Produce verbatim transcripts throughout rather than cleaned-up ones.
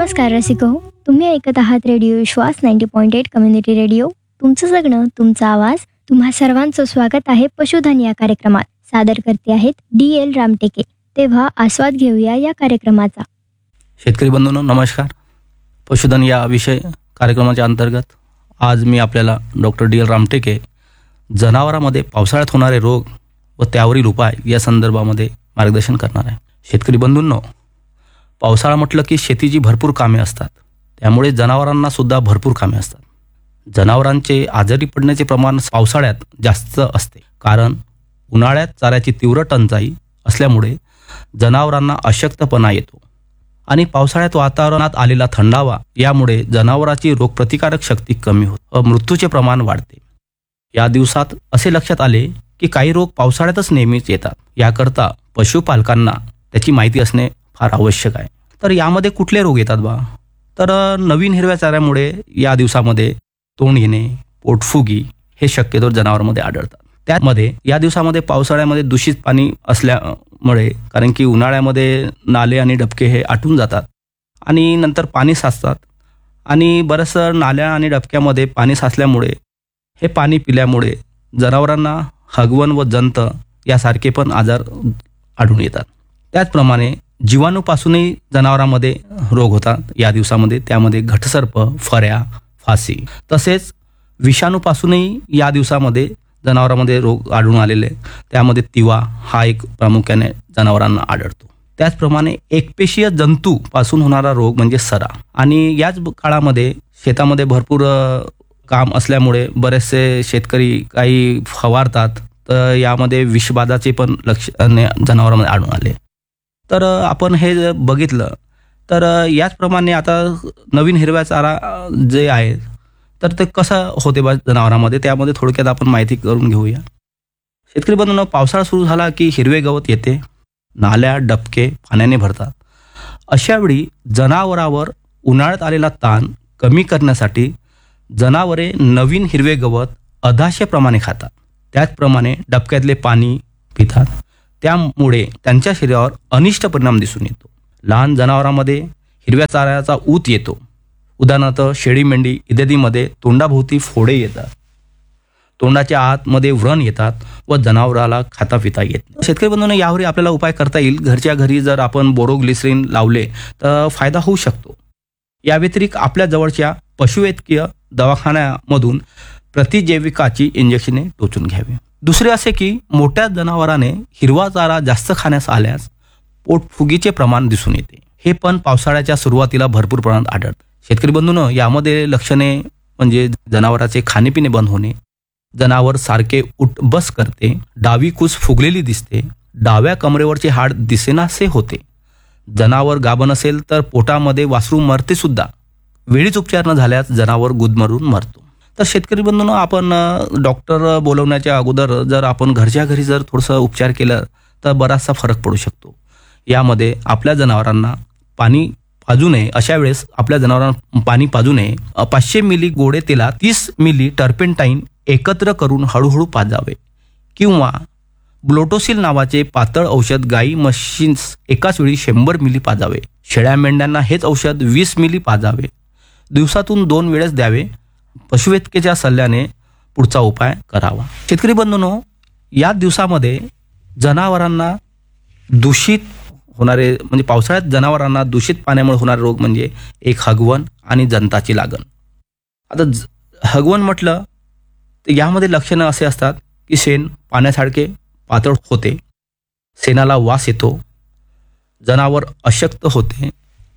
नमस्कार रसिको, तुम्ही ऐकत आहात रेडिओ विश्वास ninety point eight community radio. तुमचं जगणं, तुमचा आवाज. तुम्हा सर्वांचं स्वागत आहे पशुधन या कार्यक्रमात. सादर करते आहेत डी एल रामटेके. तेव्हा आस्वाद घेऊया या कार्यक्रमाचा. शेतकरी बंधूंनो नमस्कार. पशुधन या विषय कार्यक्रमाच्या अंतर्गत आज मी आपल्याला डॉक्टर डी एल रामटेके जनावरांमध्ये पावसाळ्यात होणारे रोग व त्यावरील उपाय या संदर्भामध्ये मार्गदर्शन करणार आहे. शेतकरी बंधूंनो, पावसाळा म्हटलं की शेतीची भरपूर कामे असतात, त्यामुळे जनावरांना सुद्धा भरपूर कामे असतात. जनावरांचे आजारी पडण्याचे प्रमाण पावसाळ्यात जास्त असते, कारण उन्हाळ्यात चाऱ्याची तीव्र टंचाई असल्यामुळे जनावरांना अशक्तपणा येतो आणि पावसाळ्यात वातावरणात आलेला थंडावा यामुळे जनावरांची रोगप्रतिकारक शक्ती कमी होते व मृत्यूचे प्रमाण वाढते. या दिवसात असे लक्षात आले की काही रोग पावसाळ्यातच नेहमीच येतात. याकरता पशुपालकांना त्याची माहिती असणे फार आवश्यक आहे. तर यामध्ये कुठले रोग येतात बा? तर नवीन हिरव्या चाऱ्यामुळे या दिवसामध्ये तोंड येणे, पोटफुगी हे शक्यतो जनावरांमध्ये आढळतात. त्यामध्ये या दिवसामध्ये पावसाळ्यामध्ये दूषित पाणी असल्यामुळे, कारण की उन्हाळ्यामध्ये नाले आणि डबके हे आटून जातात आणि नंतर पाणी साचतात आणि बरंचसं नाल्या आणि डबक्यामध्ये पाणी साचल्यामुळे हे पाणी पिल्यामुळे जनावरांना हगवण व जंत यासारखे पण आजार आढळून येतात. त्याचप्रमाणे जीवाणूपासूनही जनावरांमध्ये रोग होतात या दिवसामध्ये. त्यामध्ये घटसर्प, फऱ्या, फासी तसेच विषाणूपासूनही या दिवसामध्ये जनावरांमध्ये रोग आढळून आलेले. त्यामध्ये तिवा हा एक प्रामुख्याने जनावरांना आढळतो. त्याचप्रमाणे एकपेशीय जंतूपासून होणारा रोग म्हणजे सरा. आणि याच काळामध्ये शेतामध्ये भरपूर काम असल्यामुळे बरेचसे शेतकरी काही फवारतात, तर यामध्ये विषबाधाचे पण लक्षणे जनावरांमध्ये आढळून आले. तर आपण हे बघितलं तर याचप्रमाणे आता नवीन हिरव्या चारा जे आहे तर ते कसं होते बा जनावरांमध्ये, त्यामध्ये थोडक्यात आपण माहिती करून घेऊया. शेतकरी बंधूंनो, पावसाळा सुरू झाला की हिरवे गवत येते, नाल्या डबके पाण्याने भरतात. अशावेळी जनावरावर उन्हाळ्यात आलेला ताण कमी करण्यासाठी जनावरे नवीन हिरवे गवत अधाशेप्रमाणे खातात. त्याचप्रमाणे डबक्यातले पाणी पितात. त्यामुळे त्यांच्या शरीरावर अनिष्ट परिणाम दिसून येतो. लहान जनावरांमध्ये हिरव्या चाऱ्याचा ऊत येतो. उदाहरणार्थ शेळी, मेंढी इत्यादीमध्ये तोंडाभोवती फोडे येतात, तोंडाच्या आतमध्ये व्रण येतात व जनावराला खाता पिता येत नाही. शेतकरी बंधूंनो, यावर आपल्याला उपाय करता येईल. घरच्या घरी जर आपण बोरोग्लिसरीन लावले तर फायदा होऊ शकतो. या व्यतिरिक्त आपल्या जवळच्या पशुवैद्यकीय दवाखान्यामधून प्रतिजैविकाची इंजेक्शने टोचून घ्यावी. दुसरे असे की मोठ्या जनावराने हिरवा चारा जास्त खाण्यास आल्यास पोटफुगीचे प्रमाण दिसून येते. हे पण पावसाळ्याच्या सुरुवातीला भरपूर प्रमाणात आढळते. शेतकरी बंधूंनो, यामध्ये लक्षणे म्हणजे जनावराचे खाणेपिणे बंद होणे, जनावर सारखे उठ बस करते, डावी कूस फुगलेली दिसते, डाव्या कमरेवरचे हाड दिसेनासे होते, जनावर गाभण असेल तर पोटामध्ये वासरू मरते सुद्धा, वेळीच उपचार न झाल्यास जनावर गुदमरून मरतो. तर शेतकरी बंधूंनो, आपण डॉक्टर बोलवण्याच्या अगोदर जर आपण घरच्या घरी जर थोडंसं उपचार केलं तर बराचसा फरक पडू शकतो. यामध्ये आपल्या जनावरांना पाणी पाजू नये. अशा वेळेस आपल्या जनावरांना पाणी पाजू नये. पाचशे मिली गोडे तेलात तीस मिली टर्पेंटाईन एकत्र करून हळूहळू पाजावे किंवा ब्लोटोसिल नावाचे पातळ औषध गाई म्हशींस एकाच वेळी शंभर मिली पाजावे. शेळ्या मेंढ्यांना हेच औषध वीस मिली पाजावे. दिवसातून दोन वेळेस द्यावे. पशुवैद्यकीच्या सल्ल्याने पुढचा उपाय करावा. शेतकरी बंधूंनो, या दिवसामध्ये जनावरांना दूषित होणारे म्हणजे पावसाळ्यात जनावरांना दूषित पाण्यामुळे होणारे रोग म्हणजे एक हगवण आणि जंताची लागण. आता हगवण म्हटलं तर यामध्ये लक्षणं असे असतात की शेण पाण्यासारखे पातळ होते, शेणाला वास येतो, जनावर अशक्त होते.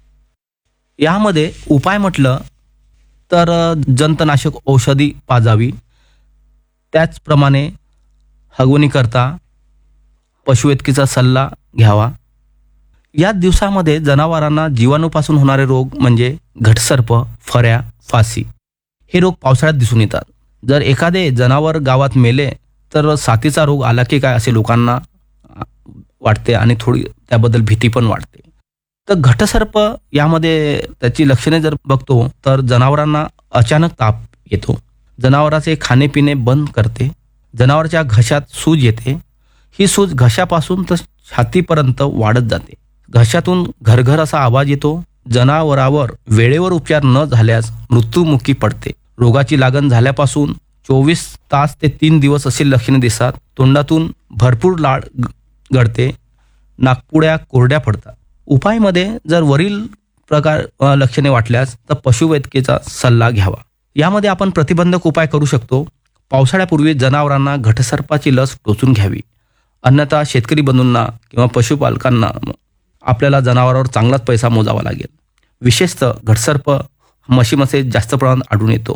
यामध्ये उपाय म्हटलं तर जंतनाशक औषधी पाजावी. त्याचप्रमाणे हगवणीकरता पशुवैद्यकीचा सल्ला घ्यावा. या दिवसामध्ये जनावरांना जीवाणूपासून होणारे रोग म्हणजे घटसर्प, फऱ्या, फासी हे रोग पावसाळ्यात दिसून येतात. जर एखादे जनावर गावात मेले तर साथीचा रोग आला की काय असे लोकांना वाटते आणि थोडी त्याबद्दल भीती पण वाटते. तर घटसर्प यामध्ये त्याची लक्षणे जर बघतो तर जनावरांना अचानक ताप येतो, जनावराचे खाणेपिणे बंद करते, जनावराच्या घशात सूज येते. ही सूज घशापासून तर छातीपर्यंत वाढत जाते. घशातून घरघर असा आवाज येतो. जनावरावर वेळेवर उपचार न झाल्यास मृत्युमुखी पडते. रोगाची लागण झाल्यापासून चोवीस तास ते तीन दिवस अशी लक्षणे दिसतात. तोंडातून भरपूर लाळ गळते, नाकपुड्या कोरड्या पडतात. उपायमध्ये जर वरील प्रकार अ, लक्षणे वाटल्यास तर पशुवैद्यकीचा सल्ला घ्यावा. यामध्ये आपण प्रतिबंधक उपाय करू शकतो. पावसाळ्यापूर्वी जनावरांना घटसर्पाची लस टोचून घ्यावी. अन्यथा शेतकरी बंधूंना किंवा पशुपालकांना आपल्याला जनावरावर चांगलाच पैसा मोजावा लागेल. विशेषतः घटसर्प म्हशीमध्ये जास्त प्रमाणात आढळून येतो.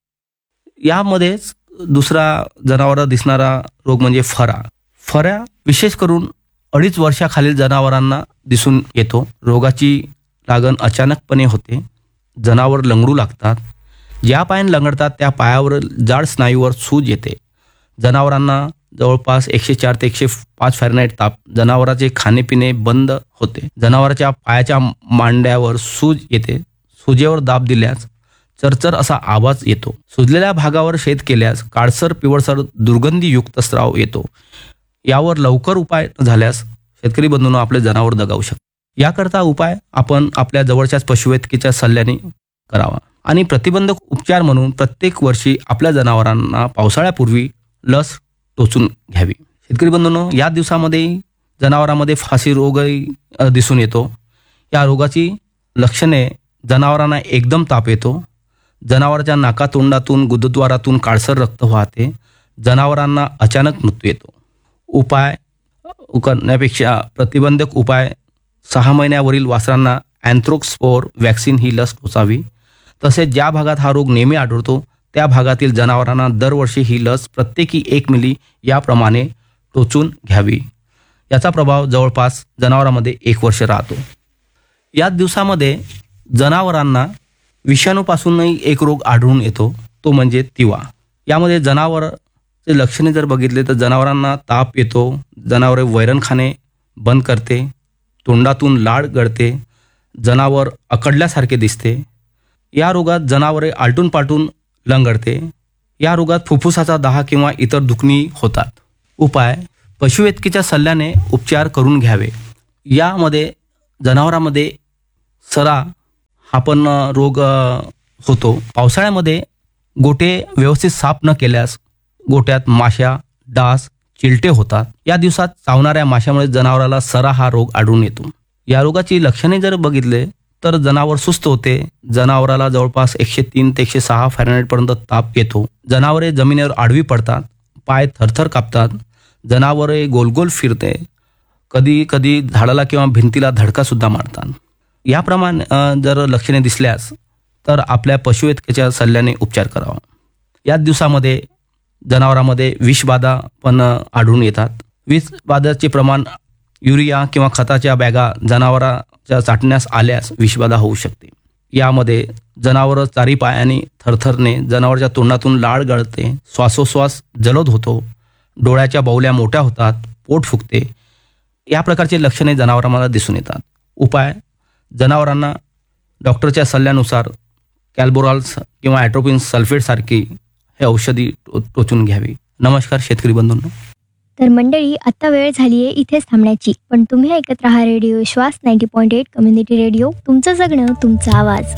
यामध्येच दुसरा जनावरांवर दिसणारा रोग म्हणजे फरा. फरा विशेष करून अडीच वर्षाखालील जनावरांना दिसून येतो. रोगाची लागण अचानकपणे होते. जनावर लंगडू लागतात. ज्या पायाने लंगडतात त्या पायावर जाड स्नायूवर सूज येते. जनावरांना जवळपास एकशे चार ते एकशे पाच फॅरनाईट ताप. जनावरांचे खाणेपिणे बंद होते. जनावरांच्या पायाच्या मांड्यावर सूज येते. सुजेवर दाब दिल्यास चरचर असा आवाज येतो. सुजलेल्या भागावर शेत केल्यास काळसर पिवळसर दुर्गंधीयुक्त स्राव येतो. यावर लवकर उपाय झाल्यास शेतकरी बंधूंनो आपले जनावर दगावू शकतात. याकरता उपाय आपण आपल्या जवळच्याच पशुवैद्यकीच्या सल्ल्याने करावा. आणि प्रतिबंधक उपचार म्हणून प्रत्येक वर्षी आपल्या जनावरांना पावसाळ्यापूर्वी लस टोचून घ्यावी. शेतकरी बंधूंनो, या दिवसामध्ये जनावरांमध्ये फाशी रोगही अ, दिसून येतो. या रोगाची लक्षणे जनावरांना एकदम ताप येतो. जनावरांच्या नाकातोंडातून गुदद्वारातून काळसर रक्त वाहते. जनावरांना अचानक मृत्यू येतो. उपाय करण्यापेक्षा प्रतिबंधक उपाय सहा महिन्यावरील वासरांना अँथ्रोक्सपोर वॅक्सिन ही लस टोचावी. तसेच ज्या भागात हा रोग नेहमी आढळतो त्या भागातील जनावरांना दरवर्षी ही लस प्रत्येकी एक मिली याप्रमाणे टोचून घ्यावी. याचा प्रभाव जवळपास जनावरांमध्ये एक वर्ष राहतो. या दिवसामध्ये जनावरांना विषाणूपासूनही एक रोग आढळून येतो, तो म्हणजे तिवा. यामध्ये जनावरचे लक्षणे जर बघितले तर जनावरांना ताप येतो. जनावरे वैरण खाणे बंद करते. तोंडातून लाळ गळते. जनावर अकडल्यासारखे दिसते. या रोगात जनावरे आलटून पालटून लंगडते. या रोगात फुफ्फुसाचा दाह किंवा इतर दुखणी होतात. उपाय पशुवैद्यकीच्या सल्ल्याने उपचार करून घ्यावे. यामध्ये जनावरांमध्ये सरा हा पण रोग अ, होतो. पावसाळ्यामध्ये गोटे व्यवस्थित साफ न केल्यास गोट्यात माश्या, डास, चिलटे होतात. या दिवसात चावणाऱ्या माशामुळे जनावराला सरा हा रोग आढळून येतो. या रोगाची लक्षणे जर बघितले तर जनावर सुस्त होते. जनावराला जवळपास एकशे तीन ते एकशे सहा फॅरनाईटपर्यंत ताप येतो. जनावरे जमिनीवर आडवी पडतात. पाय थरथर कापतात. जनावरे गोलगोल फिरते. कधी कधी झाडाला किंवा भिंतीला धडका सुद्धा मारतात. याप्रमाणे अ, जर लक्षणे दिसल्यास तर आपल्या पशुवैद्यकीच्या सल्ल्याने उपचार करावा. या दिवसामध्ये जनावरांमध्ये विषबाधा पण आढळून येतात. विषबाधाचे प्रमाण युरिया किंवा खताच्या बॅगा जनावरांच्या चाटण्यास आल्यास विषबाधा होऊ शकते. यामध्ये जनावर चारी पायाने थरथरणे, जनावरच्या तोंडातून लाळ गळते, श्वासोश्वास जलद होतो, डोळ्याच्या बाहुल्या मोठ्या होतात, पोट फुगते. या प्रकारचे लक्षणे जनावरांना दिसून येतात. उपाय जनावरांना डॉक्टरच्या सल्ल्यानुसार कॅल्बोरॉल किंवा ॲट्रोपिन सल्फेट सारखी हे औषधी टो टोचून घ्यावी. नमस्कार शेतकरी बंधूंनो. तर मंडळी, आता वेळ झाली आहे इथेच थांबण्याची. पण तुम्ही ऐकत राहा रेडिओ श्वास ninety point eight community radio. तुमचं जगणं, तुमचा आवाज.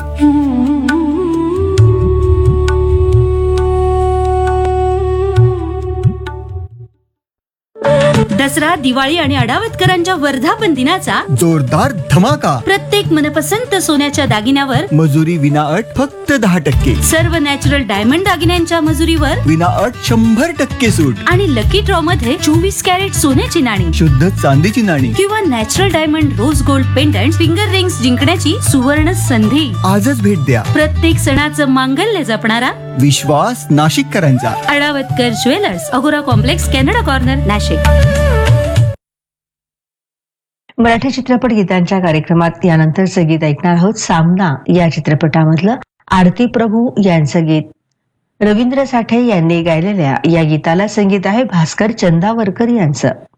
दसरा, दिवाळी आणि अडावतकरांच्या वर्धापन दिनाचा जोरदार धमाका. प्रत्येक मनपसंत सोन्याच्या दागिन्यावर मजुरी विना अट फक्त दहा टक्के. सर्व नॅचरल डायमंड दागिन्यांच्या मजुरीवर विना अट शंभर टक्के सूट. आणि लकी ड्रॉ मध्ये चोवीस कॅरेट सोन्याची नाणी, शुद्ध चांदीची नाणी किंवा natural diamond rose gold pendant, finger rings जिंकण्याची सुवर्ण संधी. आजच भेट द्या. प्रत्येक सणाचं मांगल्य जपणारा विश्वास नाशिककरांचा. अडावतकर ज्वेलर्स, अगोरा complex, Canada corner, Nashik. Marathi चित्रपट गीतांच्या कार्यक्रमात यानंतरचं गीत ऐकणार आहोत. सामना या चित्रपटामधलं आरती प्रभू यांचं गीत. रवींद्र साठे यांनी गायलेल्या या गीताला संगीत आहे भास्कर चंदावरकर यांचं.